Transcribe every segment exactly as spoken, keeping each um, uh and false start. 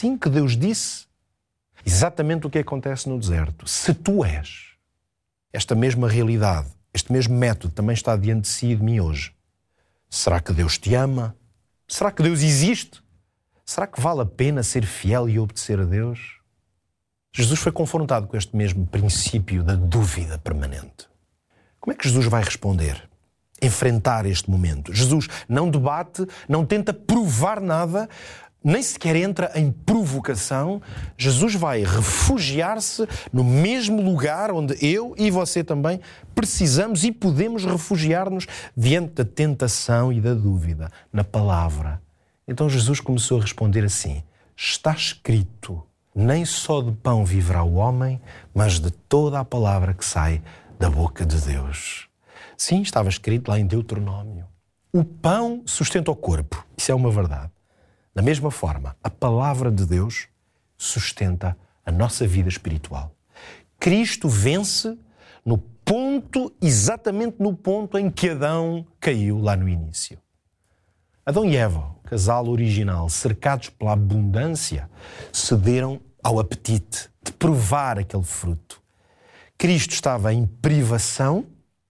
assim que Deus disse exatamente o que acontece no deserto. Se tu és, esta mesma realidade, este mesmo método também está diante de si e de mim hoje. Será que Deus te ama? Será que Deus existe? Será que vale a pena ser fiel e obedecer a Deus? Jesus foi confrontado com este mesmo princípio da dúvida permanente. Como é que Jesus vai responder? Enfrentar este momento. Jesus não debate, não tenta provar nada, nem sequer entra em provocação. Jesus vai refugiar-se no mesmo lugar onde eu e você também precisamos e podemos refugiar-nos diante da tentação e da dúvida, na palavra. Então Jesus começou a responder assim: está escrito, nem só de pão viverá o homem, mas de toda a palavra que sai da boca de Deus. Sim, estava escrito lá em Deuteronômio. O pão sustenta o corpo. Isso é uma verdade. Da mesma forma, a palavra de Deus sustenta a nossa vida espiritual. Cristo vence no ponto, exatamente no ponto em que Adão caiu lá no início. Adão e Eva, o casal original, cercados pela abundância, cederam ao apetite de provar aquele fruto. Cristo estava em privação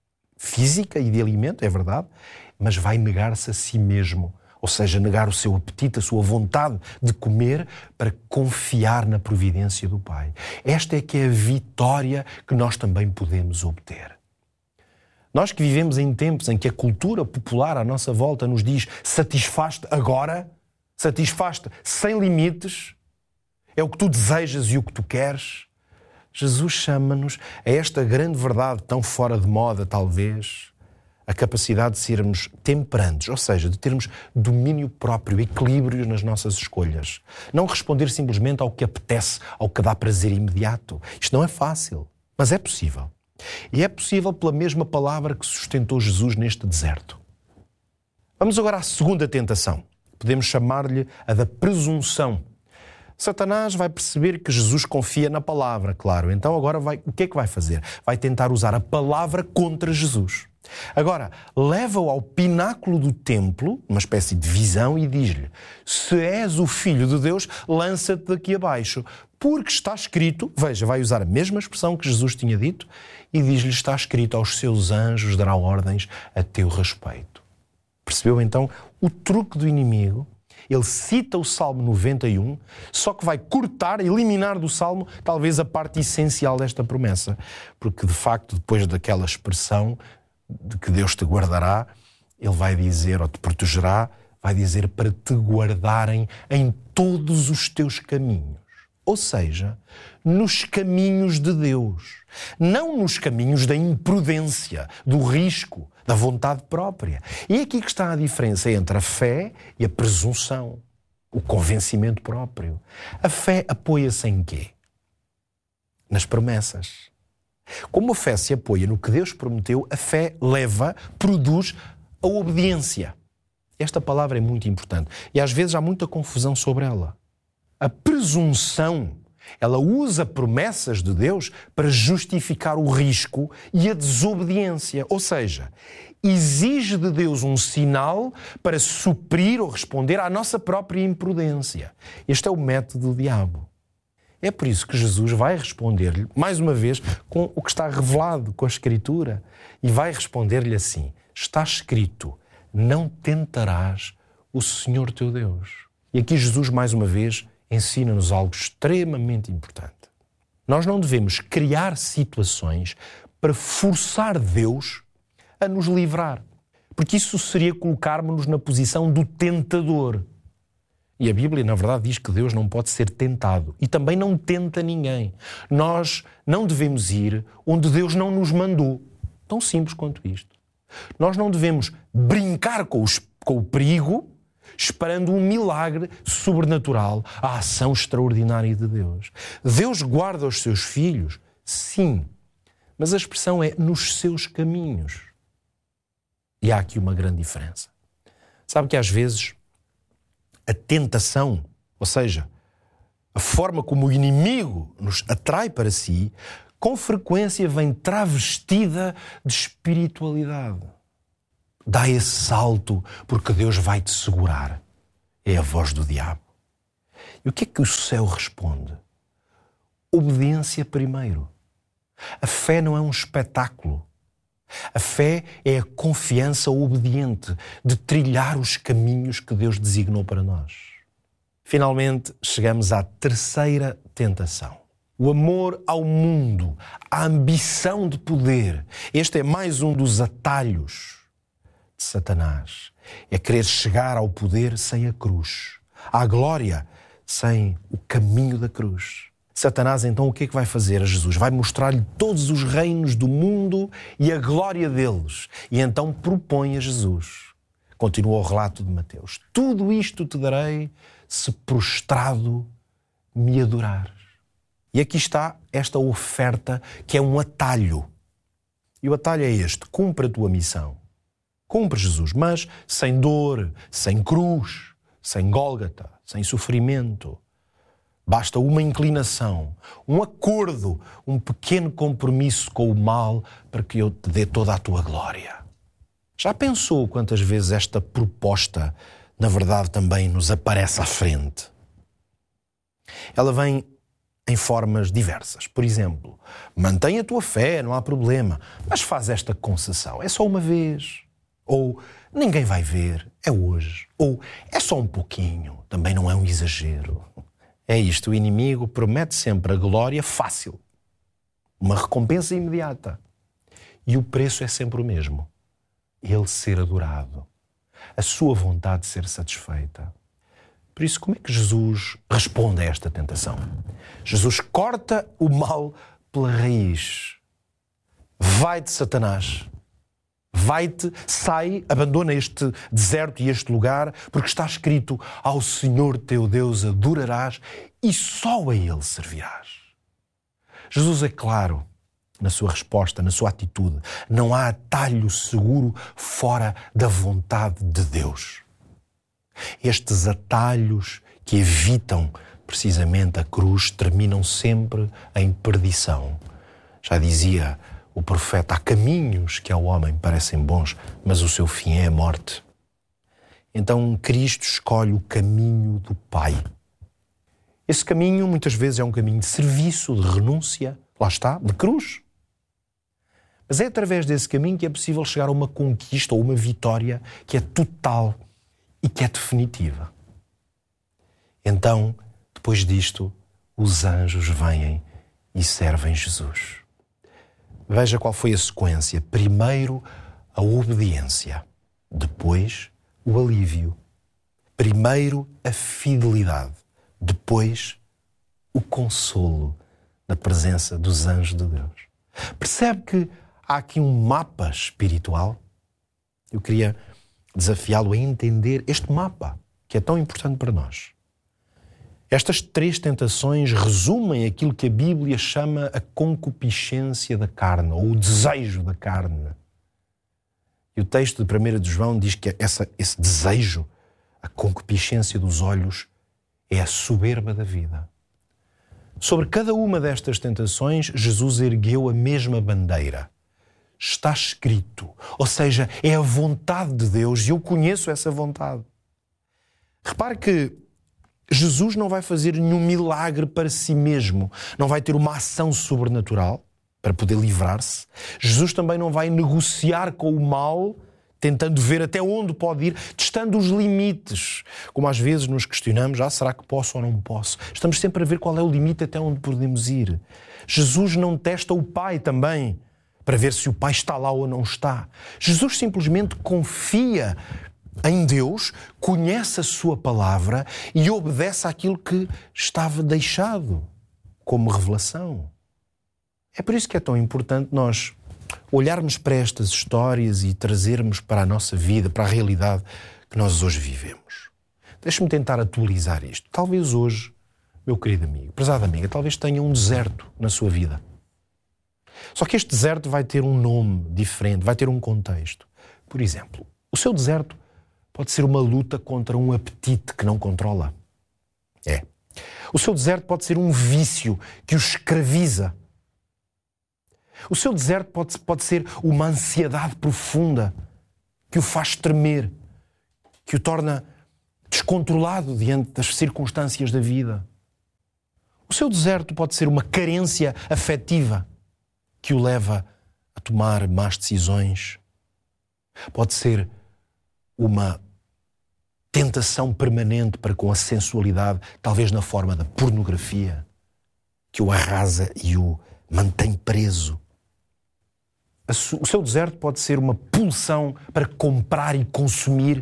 física e de alimento, é verdade, mas vai negar-se a si mesmo, ou seja, negar o seu apetite, a sua vontade de comer para confiar na providência do Pai. Esta é que é a vitória que nós também podemos obter. Nós que vivemos em tempos em que a cultura popular à nossa volta nos diz satisfaz-te agora, satisfaz-te sem limites, é o que tu desejas e o que tu queres. Jesus chama-nos a esta grande verdade tão fora de moda, talvez, a capacidade de sermos temperantes, ou seja, de termos domínio próprio, equilíbrio nas nossas escolhas. Não responder simplesmente ao que apetece, ao que dá prazer imediato. Isto não é fácil, mas é possível. E é possível pela mesma palavra que sustentou Jesus neste deserto. Vamos agora à segunda tentação. Podemos chamar-lhe a da presunção. Satanás vai perceber que Jesus confia na palavra, claro. Então agora vai, o que é que vai fazer? Vai tentar usar a palavra contra Jesus. Agora, leva-o ao pináculo do templo, uma espécie de visão, e diz-lhe: se és o Filho de Deus, lança-te daqui abaixo. Porque está escrito, veja, vai usar a mesma expressão que Jesus tinha dito, e diz-lhe: está escrito, aos seus anjos dará ordens a teu respeito. Percebeu então o truque do inimigo? Ele cita o Salmo noventa e um, só que vai cortar, eliminar do Salmo talvez a parte essencial desta promessa. Porque, de facto, depois daquela expressão de que Deus te guardará, Ele vai dizer, ou te protegerá, vai dizer para te guardarem em todos os teus caminhos. Ou seja, nos caminhos de Deus. Não nos caminhos da imprudência, do risco, da vontade própria. E é aqui que está a diferença entre a fé e a presunção, o convencimento próprio. A fé apoia-se em quê? Nas promessas. Como a fé se apoia no que Deus prometeu, a fé leva, produz a obediência. Esta palavra é muito importante e às vezes há muita confusão sobre ela. A presunção, ela usa promessas de Deus para justificar o risco e a desobediência. Ou seja, exige de Deus um sinal para suprir ou responder à nossa própria imprudência. Este é o método do diabo. É por isso que Jesus vai responder-lhe, mais uma vez, com o que está revelado, com a Escritura. E vai responder-lhe assim: está escrito, não tentarás o Senhor teu Deus. E aqui Jesus, mais uma vez, ensina-nos algo extremamente importante. Nós não devemos criar situações para forçar Deus a nos livrar. Porque isso seria colocarmos-nos na posição do tentador. E a Bíblia, na verdade, diz que Deus não pode ser tentado. E também não tenta ninguém. Nós não devemos ir onde Deus não nos mandou. Tão simples quanto isto. Nós não devemos brincar com, os, com o perigo, esperando um milagre sobrenatural, a ação extraordinária de Deus. Deus guarda os seus filhos, sim, mas a expressão é nos seus caminhos. E há aqui uma grande diferença. Sabe que às vezes a tentação, ou seja, a forma como o inimigo nos atrai para si, com frequência vem travestida de espiritualidade. Dá esse salto porque Deus vai te segurar. É a voz do diabo. E o que é que o céu responde? Obediência primeiro. A fé não é um espetáculo. A fé é a confiança obediente de trilhar os caminhos que Deus designou para nós. Finalmente, chegamos à terceira tentação. O amor ao mundo, a ambição de poder. Este é mais um dos atalhos de Satanás. É querer chegar ao poder sem a cruz, à glória sem o caminho da cruz. Satanás, então, o que é que vai fazer a Jesus? Vai mostrar-lhe todos os reinos do mundo e a glória deles. E então propõe a Jesus. Continua o relato de Mateus. Tudo isto te darei se prostrado me adorares. E aqui está esta oferta que é um atalho. E o atalho é este: cumpre a tua missão. Cumpre, Jesus, mas sem dor, sem cruz, sem Gólgota, sem sofrimento. Basta uma inclinação, um acordo, um pequeno compromisso com o mal para que eu te dê toda a tua glória. Já pensou quantas vezes esta proposta, na verdade, também nos aparece à frente? Ela vem em formas diversas. Por exemplo, mantém a tua fé, não há problema, mas faz esta concessão. É só uma vez. Ou ninguém vai ver, é hoje. Ou é só um pouquinho, também não é um exagero. É isto, o inimigo promete sempre a glória fácil, uma recompensa imediata. E o preço é sempre o mesmo. Ele ser adorado, a sua vontade ser satisfeita. Por isso, como é que Jesus responde a esta tentação? Jesus corta o mal pela raiz. Vai-te, Satanás. Vai-te, sai, abandona este deserto e este lugar, porque está escrito: ao Senhor teu Deus adorarás e só a Ele servirás. Jesus é claro na sua resposta, na sua atitude. Não há atalho seguro fora da vontade de Deus. Estes atalhos que evitam precisamente a cruz terminam sempre em perdição. Já dizia o profeta: há caminhos que ao homem parecem bons, mas o seu fim é a morte. Então Cristo escolhe o caminho do Pai. Esse caminho muitas vezes é um caminho de serviço, de renúncia, lá está, de cruz. Mas é através desse caminho que é possível chegar a uma conquista ou uma vitória que é total e que é definitiva. Então, depois disto, os anjos vêm e servem Jesus. Veja qual foi a sequência. Primeiro, a obediência. Depois, o alívio. Primeiro, a fidelidade. Depois, o consolo na presença dos anjos de Deus. Percebe que há aqui um mapa espiritual? Eu queria desafiá-lo a entender este mapa, que é tão importante para nós. Estas três tentações resumem aquilo que a Bíblia chama a concupiscência da carne, ou o desejo da carne. E o texto de primeira de João diz que essa, esse desejo, a concupiscência dos olhos, é a soberba da vida. Sobre cada uma destas tentações, Jesus ergueu a mesma bandeira. Está escrito, ou seja, é a vontade de Deus e eu conheço essa vontade. Repare que Jesus não vai fazer nenhum milagre para si mesmo, não vai ter uma ação sobrenatural para poder livrar-se. Jesus também não vai negociar com o mal, tentando ver até onde pode ir, testando os limites. Como às vezes nos questionamos: ah, será que posso ou não posso? Estamos sempre a ver qual é o limite até onde podemos ir. Jesus não testa o Pai também, para ver se o Pai está lá ou não está. Jesus simplesmente confia em Deus, conhece a sua palavra e obedece àquilo que estava deixado como revelação. É por isso que é tão importante nós olharmos para estas histórias e trazermos para a nossa vida, para a realidade que nós hoje vivemos. Deixe-me tentar atualizar isto. Talvez hoje, meu querido amigo, prezada amiga, talvez tenha um deserto na sua vida. Só que este deserto vai ter um nome diferente, vai ter um contexto. Por exemplo, o seu deserto pode ser uma luta contra um apetite que não controla. É. O seu deserto pode ser um vício que o escraviza. O seu deserto pode, pode ser uma ansiedade profunda que o faz tremer, que o torna descontrolado diante das circunstâncias da vida. O seu deserto pode ser uma carência afetiva que o leva a tomar más decisões. Pode ser uma tentação permanente para com a sensualidade, talvez na forma da pornografia, que o arrasa e o mantém preso. O seu deserto pode ser uma pulsão para comprar e consumir,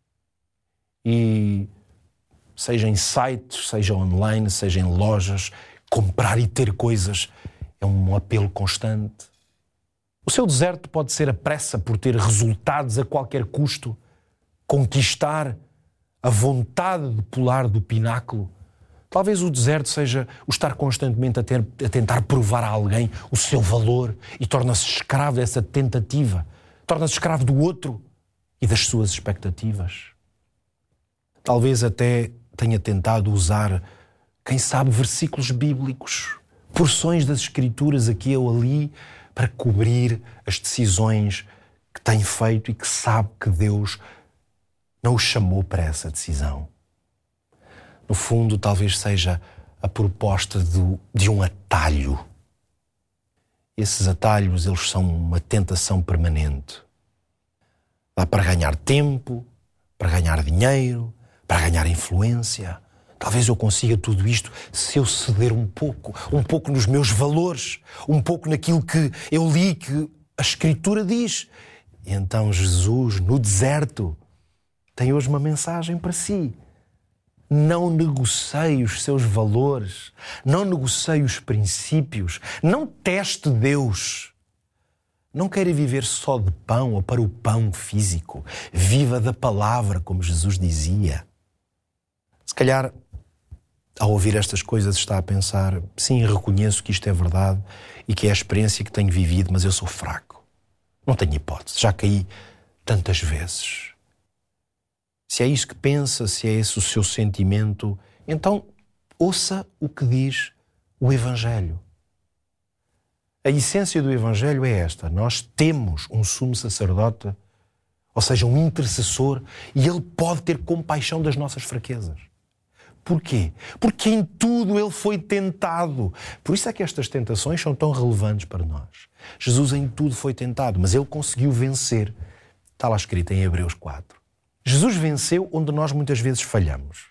e seja em sites, seja online, seja em lojas, comprar e ter coisas é um apelo constante. O seu deserto pode ser a pressa por ter resultados a qualquer custo, conquistar a vontade de pular do pináculo. Talvez o deserto seja o estar constantemente a, ter, a tentar provar a alguém o seu valor e torna-se escravo dessa tentativa. Torna-se escravo do outro e das suas expectativas. Talvez até tenha tentado usar, quem sabe, versículos bíblicos, porções das Escrituras aqui ou ali, para cobrir as decisões que tem feito e que sabe que Deus não o chamou para essa decisão. No fundo, talvez seja a proposta do, de um atalho. Esses atalhos, eles são uma tentação permanente. Dá para ganhar tempo, para ganhar dinheiro, para ganhar influência. Talvez eu consiga tudo isto se eu ceder um pouco, um pouco nos meus valores, um pouco naquilo que eu li que a Escritura diz. E então Jesus, no deserto, tem hoje uma mensagem para si. Não negocie os seus valores, não negocie os princípios, não teste Deus. Não queira viver só de pão ou para o pão físico. Viva da palavra, como Jesus dizia. Se calhar, ao ouvir estas coisas, está a pensar: sim, reconheço que isto é verdade e que é a experiência que tenho vivido, mas eu sou fraco. Não tenho hipótese, já caí tantas vezes. Se é isso que pensa, se é esse o seu sentimento, então ouça o que diz o Evangelho. A essência do Evangelho é esta: nós temos um sumo sacerdote, ou seja, um intercessor, e ele pode ter compaixão das nossas fraquezas. Porquê? Porque em tudo ele foi tentado. Por isso é que estas tentações são tão relevantes para nós. Jesus em tudo foi tentado, mas ele conseguiu vencer. Está lá escrito em Hebreus quatro. Jesus venceu onde nós muitas vezes falhamos.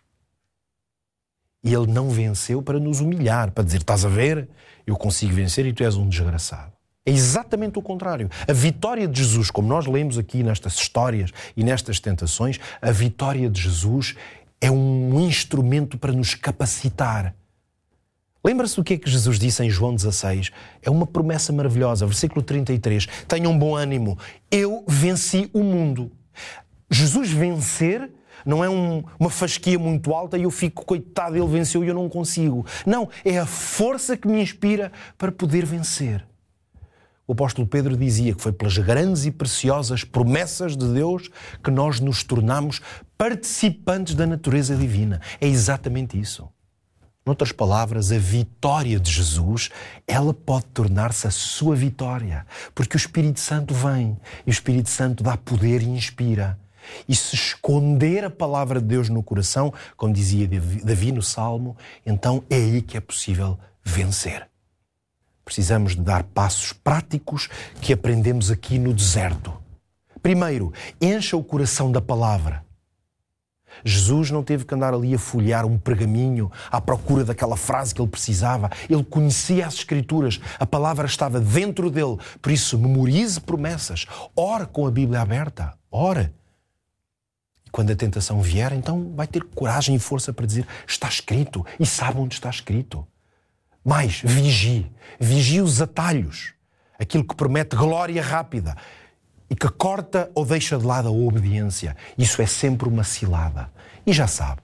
E ele não venceu para nos humilhar, para dizer: estás a ver, eu consigo vencer e tu és um desgraçado. É exatamente o contrário. A vitória de Jesus, como nós lemos aqui nestas histórias e nestas tentações, a vitória de Jesus é um instrumento para nos capacitar. Lembra-se do que é que Jesus disse em João dezasseis? É uma promessa maravilhosa. Versículo trinta e três. Tenham bom ânimo. Eu venci o mundo. Jesus vencer não é um, uma fasquia muito alta e eu fico, coitado, ele venceu e eu não consigo. Não, é a força que me inspira para poder vencer. O apóstolo Pedro dizia que foi pelas grandes e preciosas promessas de Deus que nós nos tornamos participantes da natureza divina. É exatamente isso. Noutras palavras, a vitória de Jesus, ela pode tornar-se a sua vitória, porque o Espírito Santo vem e o Espírito Santo dá poder e inspira. E se esconder a palavra de Deus no coração, como dizia Davi no Salmo, então é aí que é possível vencer. Precisamos de dar passos práticos que aprendemos aqui no deserto. Primeiro, encha o coração da palavra. Jesus não teve que andar ali a folhear um pergaminho à procura daquela frase que ele precisava. Ele conhecia as Escrituras, a palavra estava dentro dele. Por isso, memorize promessas, ore com a Bíblia aberta, ore. E quando a tentação vier, então vai ter coragem e força para dizer: está escrito, e sabe onde está escrito. Mais, vigie, vigie os atalhos, aquilo que promete glória rápida e que corta ou deixa de lado a obediência. Isso é sempre uma cilada. E já sabe,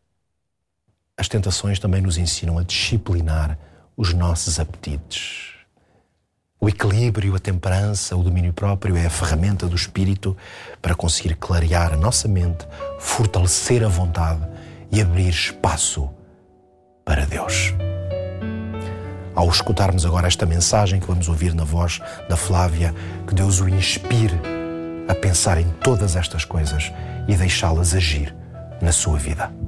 as tentações também nos ensinam a disciplinar os nossos apetites. O equilíbrio, a temperança, o domínio próprio é a ferramenta do Espírito para conseguir clarear a nossa mente, fortalecer a vontade e abrir espaço para Deus. Ao escutarmos agora esta mensagem que vamos ouvir na voz da Flávia, que Deus o inspire a pensar em todas estas coisas e deixá-las agir na sua vida.